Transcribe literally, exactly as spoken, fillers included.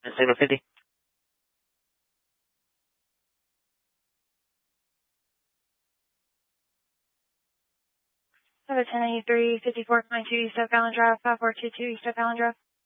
Signal fifty. I have a ten eighty-three, fifty-four point two East Oak Island Drive, five four two two East Oak Island Drive.